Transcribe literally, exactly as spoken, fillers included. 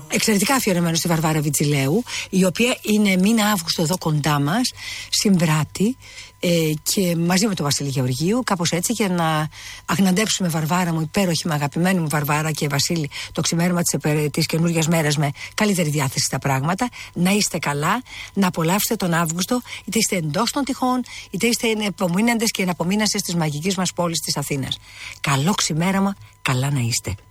εξαιρετικά αφιερωμένο στη Βαρβάρα Βιτζιλέου, η οποία είναι μήνα Αύγουστο εδώ κοντά μας, συμπράτη ε, και μαζί με τον Βασίλη Γεωργίου, κάπως έτσι, για να αγναντέψουμε, Βαρβάρα μου, υπέροχη μου, αγαπημένη μου Βαρβάρα και Βασίλη, το ξημέρωμα της, της καινούργιας μέρας με καλύτερη διάθεση στα πράγματα. Να είστε καλά, να απολαύσετε τον Αύγουστο, είτε είστε εντός των τυχών, είτε είστε επομείναντες και εναπομείνασες της μαγικής μας πόλης της Αθήνας. Καλό ξημέρωμα, καλά να είστε.